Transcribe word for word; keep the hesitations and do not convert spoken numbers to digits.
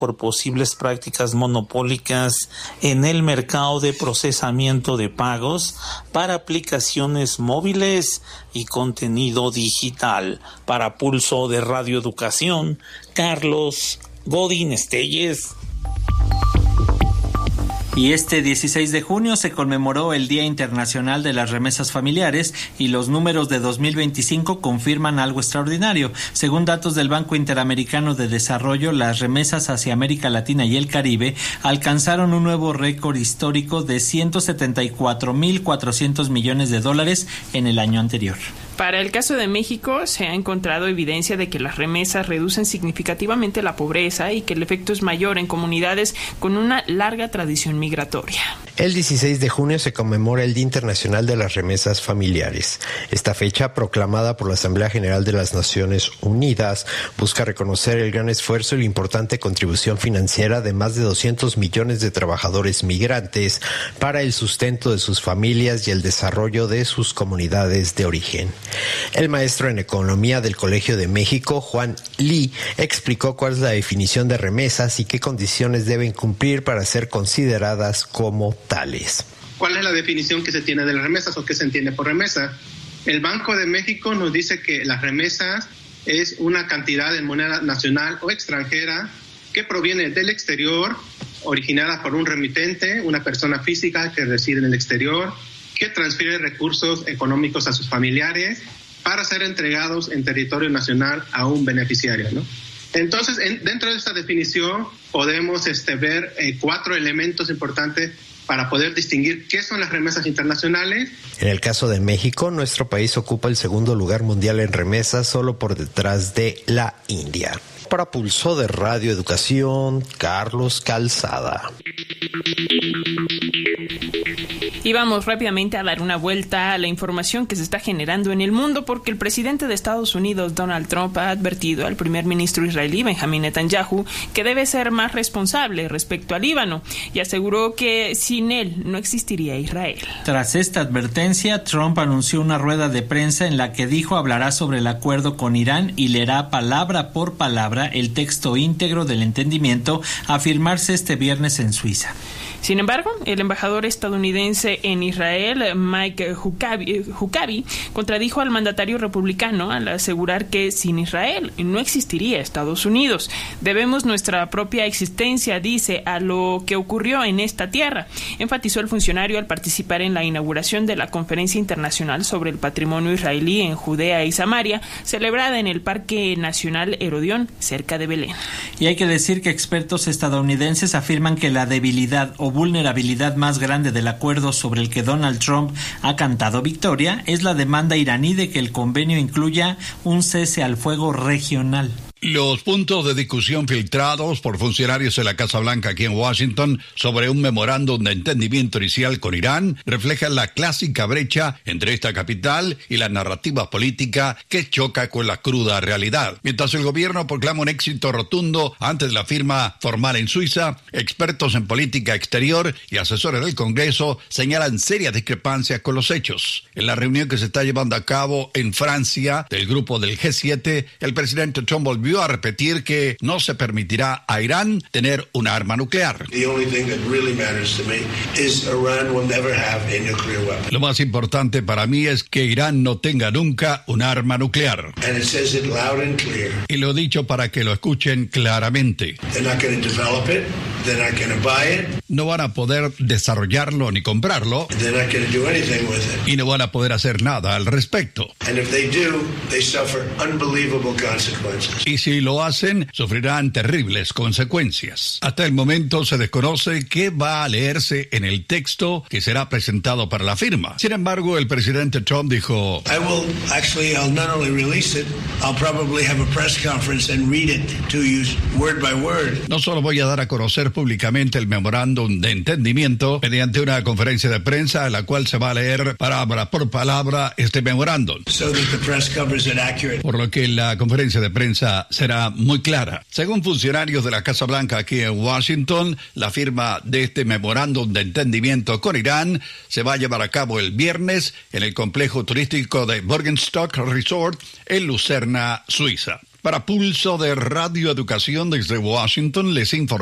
por posibles prácticas monopólicas en el mercado de procesamiento de pagos para aplicaciones móviles y contenido digital. Para Pulso de Radio Educación, Carlos Godín Estelles. Y este dieciséis de junio se conmemoró el Día Internacional de las Remesas Familiares y los números de dos mil veinticinco confirman algo extraordinario. Según datos del Banco Interamericano de Desarrollo, las remesas hacia América Latina y el Caribe alcanzaron un nuevo récord histórico de ciento setenta y cuatro mil cuatrocientos millones de dólares en el año anterior. Para el caso de México, se ha encontrado evidencia de que las remesas reducen significativamente la pobreza y que el efecto es mayor en comunidades con una larga tradición migratoria. El dieciséis de junio se conmemora el Día Internacional de las Remesas Familiares. Esta fecha, proclamada por la Asamblea General de las Naciones Unidas, busca reconocer el gran esfuerzo y la importante contribución financiera de más de doscientos millones de trabajadores migrantes para el sustento de sus familias y el desarrollo de sus comunidades de origen. El maestro en Economía del Colegio de México, Juan Lee, explicó cuál es la definición de remesas y qué condiciones deben cumplir para ser consideradas como tales. ¿Cuál es la definición que se tiene de las remesas o qué se entiende por remesa? El Banco de México nos dice que las remesas es una cantidad en moneda nacional o extranjera que proviene del exterior, originada por un remitente, una persona física que reside en el exterior, que transfiere recursos económicos a sus familiares para ser entregados en territorio nacional a un beneficiario, ¿no? Entonces, en, dentro de esta definición podemos este, ver eh, cuatro elementos importantes para poder distinguir qué son las remesas internacionales. En el caso de México, nuestro país ocupa el segundo lugar mundial en remesas, solo por detrás de la India. Para Pulso de Radio Educación, Carlos Calzada. Y vamos rápidamente a dar una vuelta a la información que se está generando en el mundo, porque el presidente de Estados Unidos, Donald Trump, ha advertido al primer ministro israelí, Benjamín Netanyahu, que debe ser más responsable respecto al Líbano, y aseguró que sin él no existiría Israel. Tras esta advertencia, Trump anunció una rueda de prensa en la que dijo hablará sobre el acuerdo con Irán y leerá palabra por palabra el texto íntegro del entendimiento a firmarse este viernes en Suiza. Sin embargo, el embajador estadounidense en Israel, Mike Huckabee, Huckabee, contradijo al mandatario republicano al asegurar que sin Israel no existiría Estados Unidos. Debemos nuestra propia existencia, dice, a lo que ocurrió en esta tierra, enfatizó el funcionario al participar en la inauguración de la Conferencia Internacional sobre el Patrimonio Israelí en Judea y Samaria, celebrada en el Parque Nacional Herodión, cerca de Belén. Y hay que decir que expertos estadounidenses afirman que la debilidad o vulnerabilidad más grande del acuerdo sobre el que Donald Trump ha cantado victoria es la demanda iraní de que el convenio incluya un cese al fuego regional. Los puntos de discusión filtrados por funcionarios de la Casa Blanca aquí en Washington sobre un memorándum de entendimiento inicial con Irán reflejan la clásica brecha entre esta capital y la narrativa política que choca con la cruda realidad. Mientras el gobierno proclama un éxito rotundo antes de la firma formal en Suiza, expertos en política exterior y asesores del Congreso señalan serias discrepancias con los hechos. En la reunión que se está llevando a cabo en Francia del grupo del G siete, el presidente Trump volvió a repetir que no se permitirá a Irán tener un arma nuclear. Lo más importante para mí es que Irán no tenga nunca un arma nuclear. Y lo he dicho para que lo escuchen claramente. No van a poder desarrollarlo ni comprarlo. Y no van a poder hacer nada al respecto. Y si lo hacen, sufrirán terribles consecuencias. Hasta el momento se desconoce qué va a leerse en el texto que será presentado para la firma. Sin embargo, el presidente Trump dijo: I will actually I'll not only release it, I'll probably have a press conference and read it to you word by word. No solo voy a dar a conocer públicamente el memorándum de entendimiento mediante una conferencia de prensa en la cual se va a leer palabra por palabra este memorándum. So that the press covers it accurate. Por lo que la conferencia de prensa será muy clara. Según funcionarios de la Casa Blanca aquí en Washington, la firma de este memorándum de entendimiento con Irán se va a llevar a cabo el viernes en el complejo turístico de Bergenstock Resort en Lucerna, Suiza. Para Pulso de Radio Educación desde Washington les informó